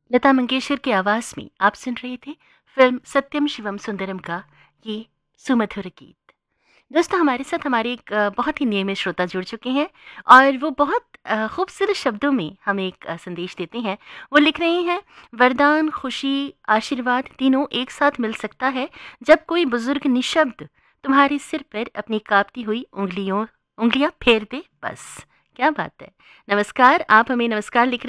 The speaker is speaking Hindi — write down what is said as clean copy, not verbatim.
लता मंगेशकर की आवाज में आप सुन रहे थे फिल्म सत्यम शिवम सुंदरम का ये सुमधुर गीत। दोस्तों, हमारे साथ हमारे एक बहुत ही नियमित श्रोता जुड़ चुके हैं और वो बहुत खूबसूरत शब्दों में हमें एक संदेश देते हैं। वो लिख रहे हैं, वरदान, खुशी, आशीर्वाद तीनों एक साथ मिल सकता है जब कोई बुजुर्ग निशब्द तुम्हारे सिर पर अपनी कांपती हुई उंगलियां फेर दे, बस। क्या बात है। नमस्कार, आप हमें नमस्कार लिख